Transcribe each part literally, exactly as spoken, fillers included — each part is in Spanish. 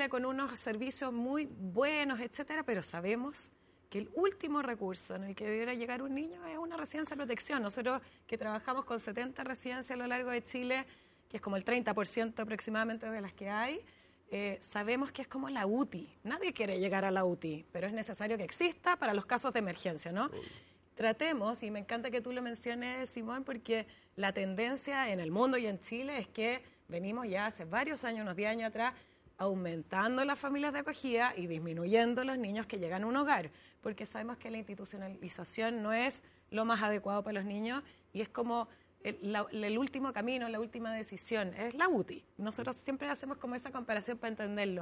Chile con unos servicios muy buenos, etcétera, pero sabemos que el último recurso en el que debiera llegar un niño es una residencia de protección. Nosotros que trabajamos con setenta residencias a lo largo de Chile, que es como el treinta por ciento aproximadamente de las que hay, eh, sabemos que es como la U T I. Nadie quiere llegar a la U T I, pero es necesario que exista para los casos de emergencia, ¿no? Tratemos, y me encanta que tú lo menciones, Simón, porque la tendencia en el mundo y en Chile es que venimos ya hace varios años, unos diez años atrás, aumentando las familias de acogida y disminuyendo los niños que llegan a un hogar, porque sabemos que la institucionalización no es lo más adecuado para los niños y es como el, la, el último camino, la última decisión, es la U T I. Nosotros siempre hacemos como esa comparación para entenderlo.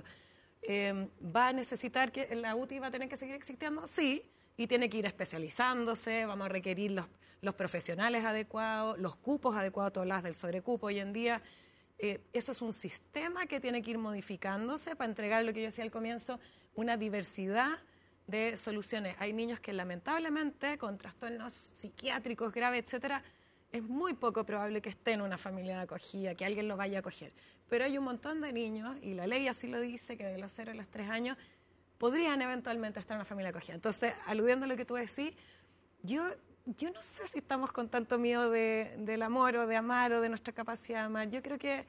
Eh, ¿Va a necesitar que la U T I va a tener que seguir existiendo? Sí, y tiene que ir especializándose, vamos a requerir los, los profesionales adecuados, los cupos adecuados, tú hablas del sobrecupo hoy en día. Eh, eso es un sistema que tiene que ir modificándose para entregar lo que yo decía al comienzo, una diversidad de soluciones. Hay niños que lamentablemente con trastornos psiquiátricos graves, etcétera, es muy poco probable que esté en una familia de acogida, que alguien lo vaya a acoger. Pero hay un montón de niños, y la ley así lo dice, que de los cero a los tres años podrían eventualmente estar en una familia de acogida. Entonces, aludiendo a lo que tú decís, yo... Yo no sé si estamos con tanto miedo de, del amor o de amar o de nuestra capacidad de amar. Yo creo que,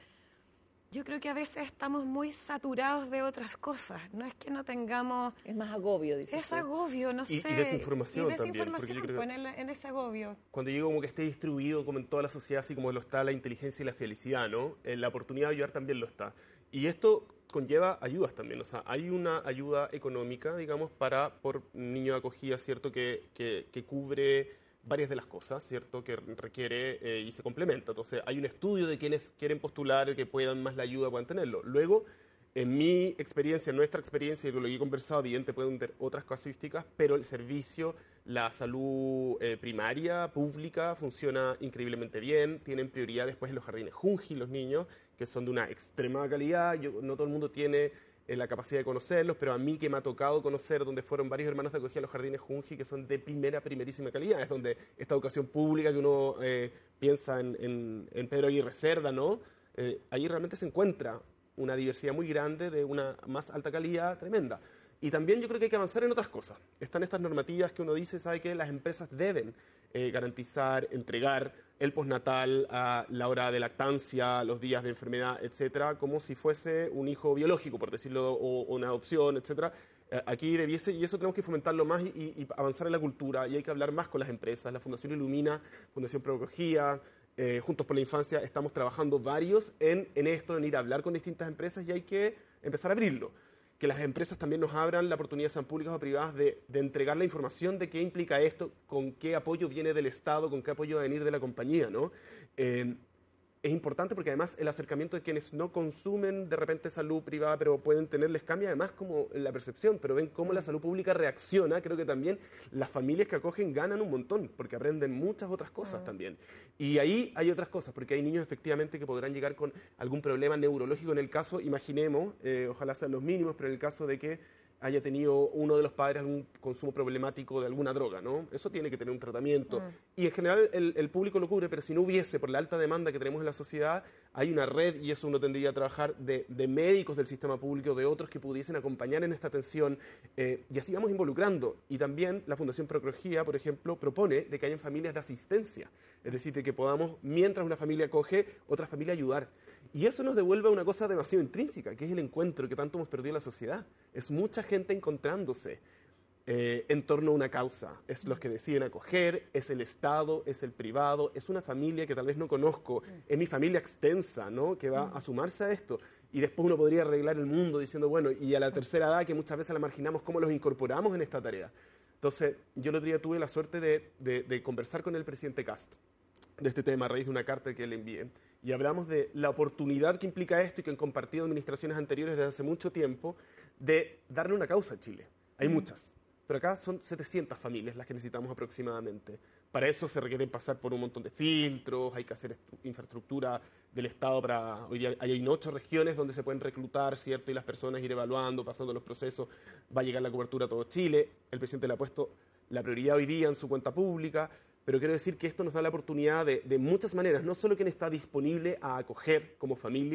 yo creo que a veces estamos muy saturados de otras cosas. No es que no tengamos... Es más agobio, dices Es tú. agobio, no y, sé. Y desinformación, y desinformación también. Yo creo que pues, en, en ese agobio. Cuando llega como que esté distribuido como en toda la sociedad, así como lo está la inteligencia y la felicidad, ¿no? Eh, la oportunidad de ayudar también lo está. Y esto conlleva ayudas también, o sea, hay una ayuda económica, digamos, para por niño de acogida, ¿cierto?, que, que, que cubre varias de las cosas, ¿cierto?, que requiere eh, y se complementa. Entonces, hay un estudio de quienes quieren postular, que puedan más la ayuda, puedan tenerlo. Luego, en mi experiencia, en nuestra experiencia, y lo que he conversado, evidente, pueden tener otras casuísticas, pero el servicio, la salud eh, primaria, pública, funciona increíblemente bien. Tienen prioridad después en los jardines Junji, los niños, que son de una extrema calidad. Yo, no todo el mundo tiene eh, la capacidad de conocerlos, pero a mí que me ha tocado conocer, donde fueron varios hermanos de acogida a los jardines Junji, que son de primera, primerísima calidad. Es donde esta educación pública que uno eh, piensa en, en, en Pedro Aguirre Cerda, ¿no? Eh, ahí realmente se encuentra una diversidad muy grande de una más alta calidad tremenda. Y también yo creo que hay que avanzar en otras cosas. Están estas normativas que uno dice, sabe que las empresas deben eh, garantizar, entregar el postnatal a la hora de lactancia, los días de enfermedad, etcétera, como si fuese un hijo biológico, por decirlo, o, o una adopción, etcétera. Eh, aquí debiese, y eso tenemos que fomentarlo más y, y, y avanzar en la cultura, y hay que hablar más con las empresas. La Fundación Ilumina, Fundación Procogía, Eh, Juntos por la Infancia, estamos trabajando varios en, en esto, en ir a hablar con distintas empresas y hay que empezar a abrirlo. Que las empresas también nos abran la oportunidad, sean públicas o privadas, de, de entregar la información de qué implica esto, con qué apoyo viene del Estado, con qué apoyo va a venir de la compañía, ¿no? Eh, es importante porque además el acercamiento de quienes no consumen de repente salud privada, pero pueden tenerles cambia además como la percepción, pero ven cómo la salud pública reacciona. Creo que también las familias que acogen ganan un montón, porque aprenden muchas otras cosas también. Y ahí hay otras cosas, porque hay niños efectivamente que podrán llegar con algún problema neurológico en el caso, imaginemos, eh, ojalá sean los mínimos, pero en el caso de que haya tenido uno de los padres algún consumo problemático de alguna droga, ¿no? Eso tiene que tener un tratamiento. Mm. Y en general el, el público lo cubre, pero si no hubiese, por la alta demanda que tenemos en la sociedad, hay una red, y eso uno tendría que trabajar, de, de médicos del sistema público, de otros que pudiesen acompañar en esta atención, eh, y así vamos involucrando. Y también la Fundación Procogía, por ejemplo, propone de que hayan familias de asistencia, es decir, de que podamos, mientras una familia acoge, otra familia ayudar. Y eso nos devuelve a una cosa demasiado intrínseca, que es el encuentro que tanto hemos perdido en la sociedad. Es mucha gente encontrándose eh, en torno a una causa. Es los que deciden acoger, es el Estado, es el privado, es una familia que tal vez no conozco, es mi familia extensa, ¿no?, que va a sumarse a esto. Y después uno podría arreglar el mundo diciendo, bueno, y a la tercera edad, que muchas veces la marginamos, ¿cómo los incorporamos en esta tarea? Entonces, yo el otro día tuve la suerte de, de, de conversar con el presidente Kast de este tema a raíz de una carta que le envié. Y hablamos de la oportunidad que implica esto y que han compartido administraciones anteriores desde hace mucho tiempo de darle una causa a Chile. Hay muchas, pero acá son setecientas familias las que necesitamos aproximadamente. Para eso se requiere pasar por un montón de filtros, hay que hacer infraestructura del Estado para... Hoy día hay en ocho regiones donde se pueden reclutar, ¿cierto? Y las personas ir evaluando, pasando los procesos, va a llegar la cobertura a todo Chile. El presidente le ha puesto la prioridad hoy día en su cuenta pública. Pero quiero decir que esto nos da la oportunidad de, de muchas maneras, no solo quien está disponible a acoger como familia,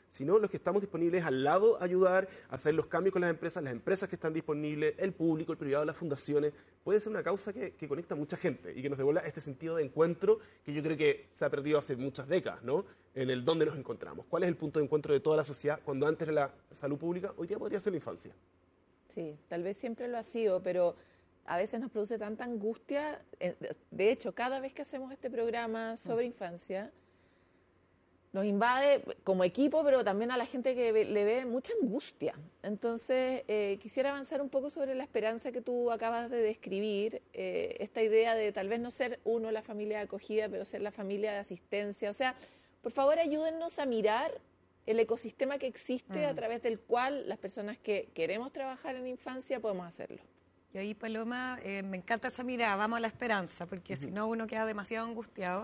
sino los que estamos disponibles al lado, ayudar, hacer los cambios con las empresas, las empresas que están disponibles, el público, el privado, las fundaciones. Puede ser una causa que, que conecta a mucha gente y que nos devuelva este sentido de encuentro que yo creo que se ha perdido hace muchas décadas, ¿no? En el dónde nos encontramos. ¿Cuál es el punto de encuentro de toda la sociedad cuando antes era la salud pública? Hoy día podría ser la infancia. Sí, tal vez siempre lo ha sido, pero a veces nos produce tanta angustia. De hecho, cada vez que hacemos este programa sobre infancia, nos invade como equipo, pero también a la gente que le ve mucha angustia. Entonces, eh, quisiera avanzar un poco sobre la esperanza que tú acabas de describir, eh, esta idea de tal vez no ser uno la familia de acogida, pero ser la familia de asistencia. O sea, por favor, ayúdennos a mirar el ecosistema que existe mm. a través del cual las personas que queremos trabajar en infancia podemos hacerlo. Y ahí, Paloma, eh, me encanta esa mirada, vamos a la esperanza, porque uh-huh. si no uno queda demasiado angustiado.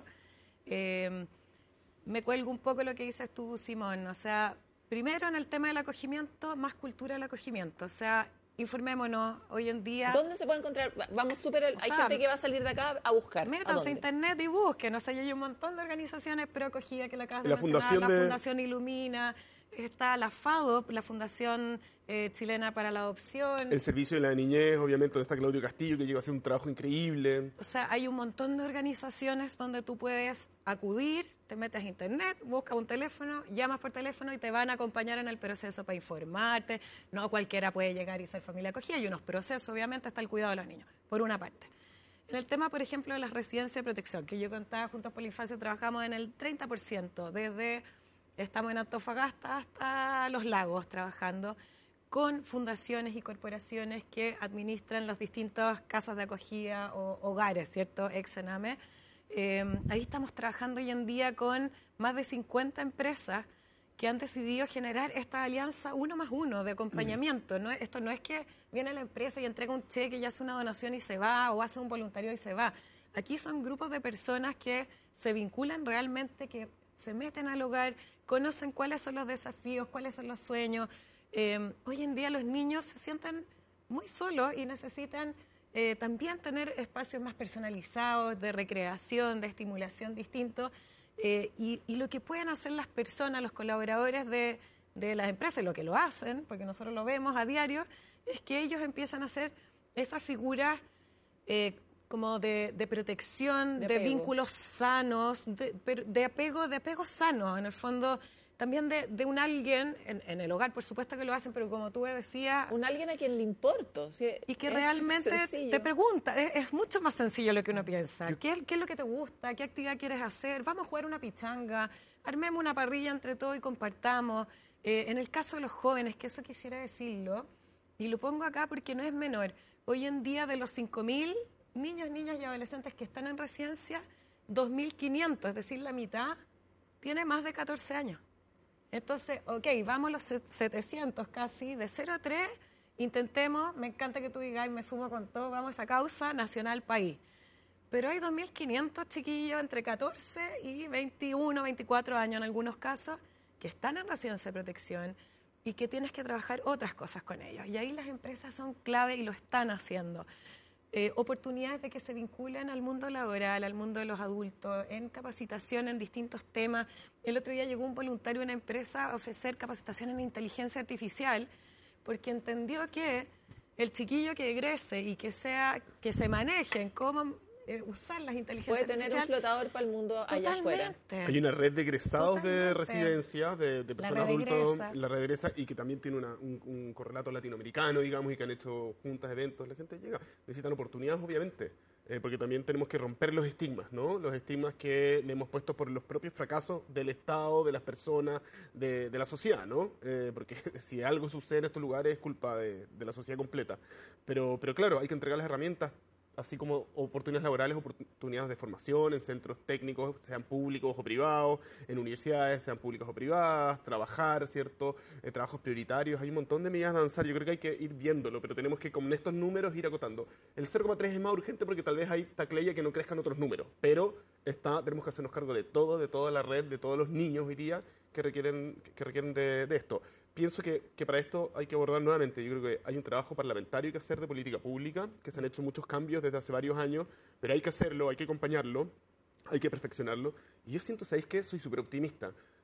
Eh, me cuelgo un poco lo que dices tú, Simón. O sea, primero en el tema del acogimiento, más cultura del acogimiento. O sea, informémonos hoy en día. ¿Dónde se puede encontrar? Vamos súper. Hay sea, gente que va a salir de acá a buscar. Métanse a internet y busquen. O sea, hay un montón de organizaciones pro acogida que la acabas de la mencionar. Fundación la de... Fundación Ilumina. Está la FADOP, la Fundación eh, Chilena para la Adopción. El Servicio de la Niñez, obviamente, donde está Claudio Castillo, que llega a hacer un trabajo increíble. O sea, hay un montón de organizaciones donde tú puedes acudir, te metes a internet, buscas un teléfono, llamas por teléfono y te van a acompañar en el proceso para informarte. No cualquiera puede llegar y ser familia acogida. Hay unos procesos, obviamente, hasta el cuidado de los niños, por una parte. En el tema, por ejemplo, de las residencias de protección, que yo contaba, Juntos por la Infancia trabajamos en el treinta por ciento, desde... Estamos en Antofagasta hasta Los Lagos trabajando con fundaciones y corporaciones que administran las distintas casas de acogida o hogares, ¿cierto? Ex-Ename. Eh, ahí estamos trabajando hoy en día con más de cincuenta empresas que han decidido generar esta alianza uno más uno de acompañamiento. ¿No? Esto no es que viene la empresa y entrega un cheque y hace una donación y se va, o hace un voluntario y se va. Aquí son grupos de personas que se vinculan realmente, que se meten al hogar, conocen cuáles son los desafíos, cuáles son los sueños. Eh, hoy en día los niños se sienten muy solos y necesitan eh, también tener espacios más personalizados, de recreación, de estimulación distintos. Eh, y, y lo que pueden hacer las personas, los colaboradores de, de las empresas, lo que lo hacen, porque nosotros lo vemos a diario, es que ellos empiezan a hacer esas figuras eh, como de, de protección, de, de vínculos sanos, de, de apego, de apego sano, en el fondo, también de, de un alguien, en, en el hogar por supuesto que lo hacen, pero como tú decías... Un alguien a quien le importo. ¿Sí? Y que realmente sencillo. Te pregunta, es, es mucho más sencillo lo que uno piensa. ¿Qué, ¿Qué es lo que te gusta? ¿Qué actividad quieres hacer? Vamos a jugar una pichanga, armemos una parrilla entre todos y compartamos. Eh, en el caso de los jóvenes, que eso quisiera decirlo, y lo pongo acá porque no es menor, hoy en día de los cinco mil... niños, niñas y adolescentes que están en residencia, dos mil quinientos, es decir, la mitad, tiene más de catorce años. Entonces, ok, vamos a los setecientos casi, de cero a tres, intentemos, me encanta que tú digas, me sumo con todo, vamos a esa causa nacional país. Pero hay dos mil quinientos chiquillos entre catorce y veintiuno, veinticuatro años en algunos casos, que están en residencia de protección y que tienes que trabajar otras cosas con ellos. Y ahí las empresas son clave y lo están haciendo. Eh, oportunidades de que se vinculen al mundo laboral, al mundo de los adultos, en capacitación en distintos temas. El otro día llegó un voluntario a una empresa a ofrecer capacitación en inteligencia artificial porque entendió que el chiquillo que egrese y que sea que se maneje en cómo eh, usar las inteligencias artificiales. Puede tener artificiales. un flotador para el mundo allá afuera. Hay una red de egresados Totalmente. de residencias, de, de personas La red adultas, egresa. la red egresa, y que también tiene una, un, un correlato latinoamericano, digamos, y que han hecho juntas, eventos, la gente llega. Necesitan oportunidades, obviamente, eh, porque también tenemos que romper los estigmas, ¿no? Los estigmas que le hemos puesto por los propios fracasos del Estado, de las personas, de, de la sociedad, ¿no? Eh, porque si algo sucede en estos lugares es culpa de, de la sociedad completa. Pero, pero claro, hay que entregar las herramientas, así como oportunidades laborales, oportunidades de formación en centros técnicos, sean públicos o privados, en universidades, sean públicas o privadas, trabajar, ¿cierto? Eh, trabajos prioritarios, hay un montón de medidas a avanzar, yo creo que hay que ir viéndolo, pero tenemos que con estos números ir acotando. El cero coma tres es más urgente porque tal vez hay tacleya que no crezcan otros números, pero está, tenemos que hacernos cargo de todo, de toda la red, de todos los niños hoy día que requieren, que requieren de, de esto. Pienso que, que para esto hay que abordar nuevamente, yo creo que hay un trabajo parlamentario que hacer de política pública, que se han hecho muchos cambios desde hace varios años, pero hay que hacerlo, hay que acompañarlo, hay que perfeccionarlo. Y yo siento, ¿sabéis qué? Soy súper optimista.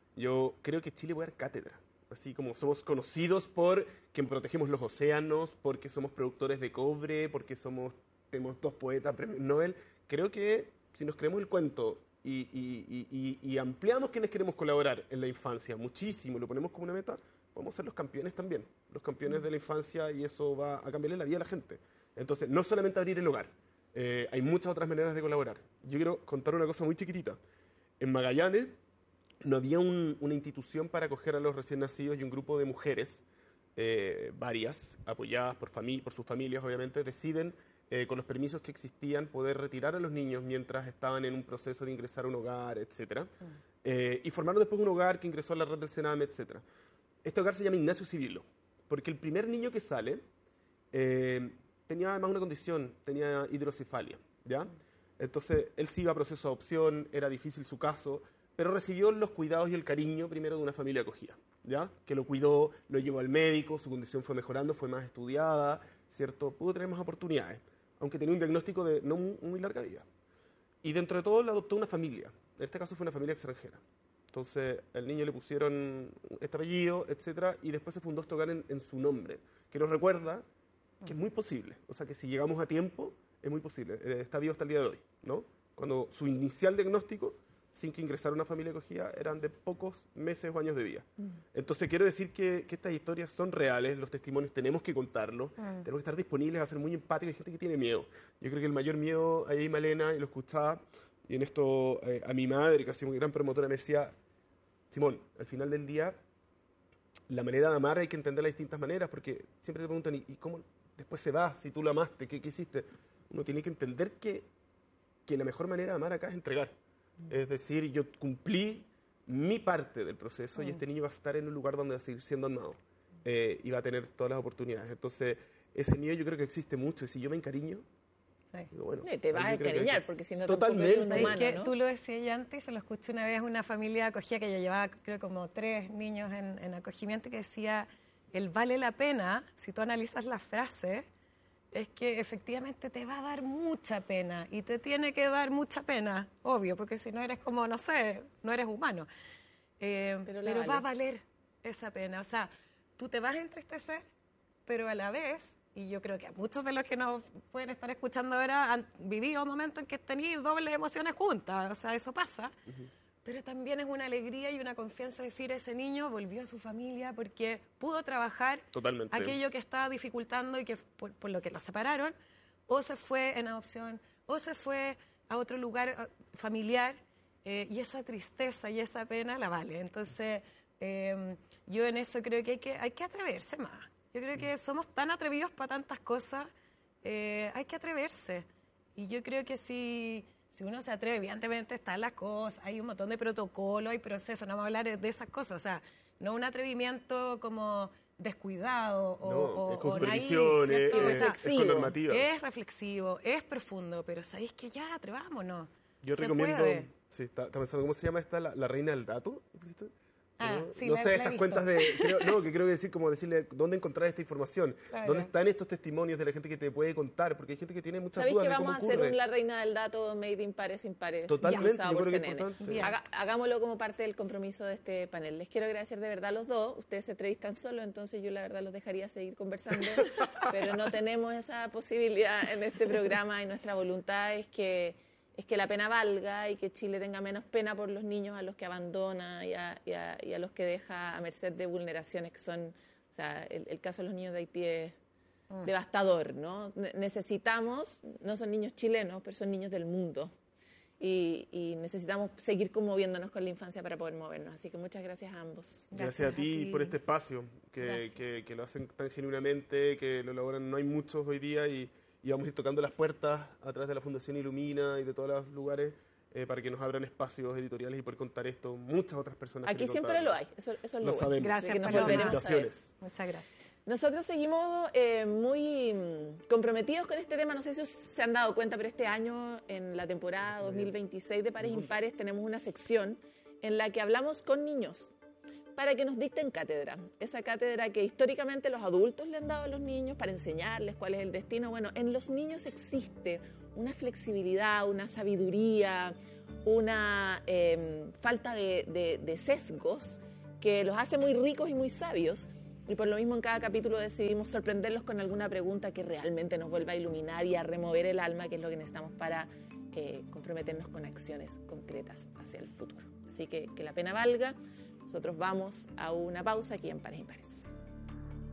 Yo creo que Chile puede dar cátedra. Así como somos conocidos por que protegemos los océanos, porque somos productores de cobre, porque somos, tenemos dos poetas, premios Nobel. Creo que si nos creemos el cuento y, y, y, y, y ampliamos quienes queremos colaborar en la infancia muchísimo, lo ponemos como una meta, podemos ser los campeones también, los campeones de la infancia, y eso va a cambiarle la vida a la gente. Entonces, no solamente abrir el hogar, eh, hay muchas otras maneras de colaborar. Yo quiero contar una cosa muy chiquitita. En Magallanes no había un, una institución para acoger a los recién nacidos, y un grupo de mujeres, eh, varias, apoyadas por, fami- por sus familias, obviamente, deciden, eh, con los permisos que existían, poder retirar a los niños mientras estaban en un proceso de ingresar a un hogar, etcétera. Mm. Eh, y formaron después un hogar que ingresó a la red del Sename, etcétera. Este hogar se llama Ignacio Cirilo, porque el primer niño que sale eh, tenía además una condición, tenía hidrocefalia, ¿ya? Entonces, él sí iba a proceso de adopción, era difícil su caso, pero recibió los cuidados y el cariño primero de una familia acogida, ¿ya? Que lo cuidó, lo llevó al médico, su condición fue mejorando, fue más estudiada, ¿cierto? Pudo tener más oportunidades, aunque tenía un diagnóstico de no muy, muy larga vida. Y dentro de todo, le adoptó una familia. En este caso fue una familia extranjera. Entonces, al niño le pusieron este apellido, etcétera, y después se fundó este hogar en, en su nombre, que nos recuerda que es muy posible. O sea, que si llegamos a tiempo, es muy posible. Está vivo hasta el día de hoy, ¿no? Cuando su inicial diagnóstico, sin que ingresara una familia acogida, eran de pocos meses o años de vida. Mm. Entonces, quiero decir que, que estas historias son reales, los testimonios tenemos que contarlos, mm. tenemos que estar disponibles a ser muy empáticos. Hay gente que tiene miedo. Yo creo que el mayor miedo, ahí Malena, y lo escuchaba, y en esto eh, a mi madre, que ha sido muy gran promotora, me decía, Simón, al final del día, la manera de amar hay que entenderla de distintas maneras, porque siempre te preguntan, ¿y, y cómo después se va? Si tú lo amaste, ¿qué, qué hiciste? Uno tiene que entender que, que la mejor manera de amar acá es entregar. Es decir, yo cumplí mi parte del proceso, mm. y este niño va a estar en un lugar donde va a seguir siendo amado, eh, y va a tener todas las oportunidades. Entonces, ese miedo yo creo que existe mucho, y si yo me encariño, sí. digo, bueno, sí, te vas a encariñar, porque si no totalmente. Tampoco eres humano, ¿no? Tú lo decías ya antes, se lo escuché una vez una familia acogida que yo llevaba, creo, como tres niños en, en acogimiento, que decía, el vale la pena, si tú analizas la frase, es que efectivamente te va a dar mucha pena, y te tiene que dar mucha pena, obvio, porque si no eres como, no sé, no eres humano. Eh, pero pero vale. Va a valer esa pena. O sea, tú te vas a entristecer, pero a la vez, y yo creo que a muchos de los que nos pueden estar escuchando ahora han vivido momentos en que tenéis dobles emociones juntas, o sea, eso pasa. Uh-huh. Pero también es una alegría y una confianza decir, ese niño volvió a su familia porque pudo trabajar Totalmente. Aquello que estaba dificultando y que por, por lo que lo separaron, o se fue en adopción, o se fue a otro lugar familiar, eh, y esa tristeza y esa pena la vale. Entonces, eh, yo en eso creo que hay que, hay que atreverse más. Yo creo que somos tan atrevidos para tantas cosas, eh, hay que atreverse. Y yo creo que si... Si uno se atreve, evidentemente están las cosas, hay un montón de protocolos, hay procesos, no vamos a hablar de esas cosas, o sea, no un atrevimiento como descuidado o, no, o, es con o supervisión, naif, es, o es, sea, es con normativa. Es reflexivo, es profundo, pero sabéis que ya atrevámonos. Yo se recomiendo, puede. sí, está, está pensando, ¿cómo se llama esta? La, la reina del dato. Ah, ¿no? sí, no la, sé, la estas he cuentas de... Creo, no, que creo que decir, como decirle, ¿dónde encontrar esta información? Claro. ¿Dónde están estos testimonios de la gente que te puede contar? Porque hay gente que tiene muchas ¿Sabéis dudas que de vamos cómo a ocurre. hacer un La Reina del Dato made in pares sin pares? Totalmente, Usado yo por creo que es C N N. importante. Haga, hagámoslo como parte del compromiso de este panel. Les quiero agradecer de verdad a los dos. Ustedes se entrevistan solo, entonces yo la verdad los dejaría seguir conversando, pero no tenemos esa posibilidad en este programa, y nuestra voluntad es que es que la pena valga y que Chile tenga menos pena por los niños a los que abandona y a, y a, y a los que deja a merced de vulneraciones que son, o sea, el, el caso de los niños de Haití es mm. devastador, ¿no? Necesitamos, no son niños chilenos, pero son niños del mundo, y, y necesitamos seguir conmoviéndonos con la infancia para poder movernos, así que muchas gracias a ambos. Gracias, gracias a ti por este espacio, que, que, que lo hacen tan genuinamente, que lo logran, no hay muchos hoy día, y y vamos a ir tocando las puertas a través de la Fundación Ilumina y de todos los lugares eh, para que nos abran espacios editoriales y poder contar esto. Muchas otras personas. Aquí siempre contarlo. lo hay, eso, eso es lo, lo bueno. sabemos. Gracias, que nos Paloma. volveremos a ver. Muchas gracias. Nosotros seguimos eh, muy comprometidos con este tema. No sé si se han dado cuenta, pero este año, en la temporada dos mil veintiséis de Pares Impares, tenemos una sección en la que hablamos con niños para que nos dicten cátedra. Esa cátedra que históricamente los adultos le han dado a los niños para enseñarles cuál es el destino. Bueno, en los niños existe una flexibilidad, una sabiduría, una eh, falta de, de, de sesgos que los hace muy ricos y muy sabios. Y por lo mismo en cada capítulo decidimos sorprenderlos con alguna pregunta que realmente nos vuelva a iluminar y a remover el alma, que es lo que necesitamos para eh, comprometernos con acciones concretas hacia el futuro. Así que que la pena valga. Nosotros vamos a una pausa aquí en Pares Impares.